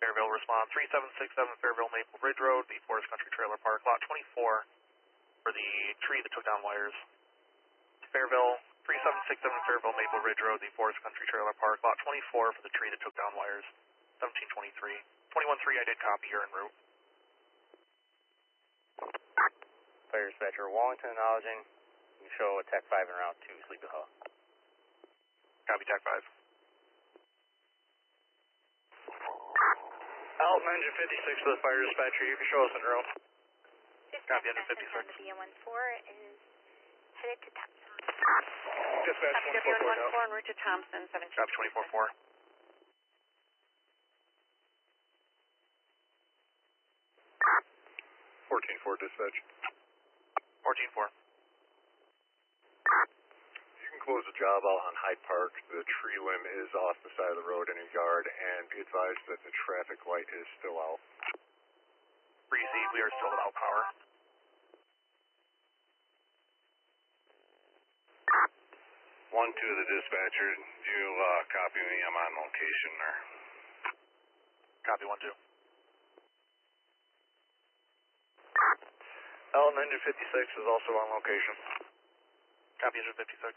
Fairville, respond 3767 Fairville Maple Ridge Road, the Forest Country Trailer Park, lot 24 for the tree that took down wires. Fairville, 3767 Fairville Maple Ridge Road, the Forest Country Trailer Park, lot 24 for the tree that took down wires. 1723. 21-3, I did copy, you're en route. Fire dispatcher, Wallington acknowledging. You show a TAC 5 en route to Sleepy Hollow. Copy, TAC 5. Alton engine 56 for the fire dispatcher, you can show us en route. Copy, engine 56. The BM14 is headed to Thompson. Dispatch 144 now. BM14 en route to Thompson, 17. Copy, 24-4. 14-4 dispatch. 14-4. You can close the job out on Hyde Park. The tree limb is off the side of the road in your yard, and be advised that the traffic light is still out. Receive, we are still without power. 1-2 to the dispatcher, do you copy me? I'm on location or? Copy, 1-2. Alton engine 56 is also on location. Copy, engine 56.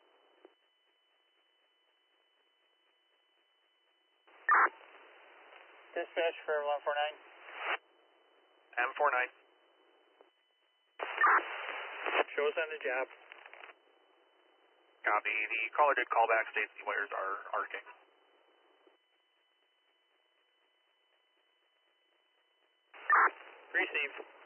Dispatch for 149. M49. Show us on the job. Copy, the caller did call back, states the wires are arcing. Receive.